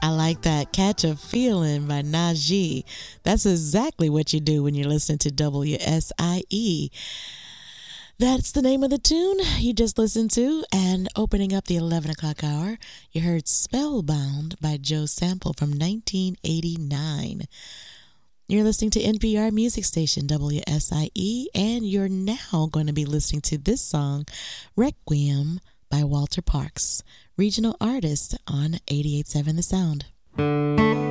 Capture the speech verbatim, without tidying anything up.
I like that. Catch a Feeling by Najee. That's exactly what you do when you're listening to W S I E. That's the name of the tune you just listened to. And opening up the eleven o'clock hour, you heard Spellbound by Joe Sample from nineteen eighty-nine. You're listening to N P R Music Station, W S I E, and you're now going to be listening to this song, Requiem by Walter Parks, regional artist on eighty-eight point seven The Sound.